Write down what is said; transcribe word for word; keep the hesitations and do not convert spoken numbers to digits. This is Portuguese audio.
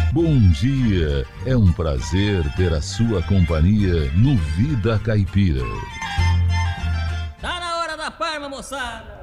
Bom dia, é um prazer ter a sua companhia no Vida Caipira. Tá na hora da palma, moçada!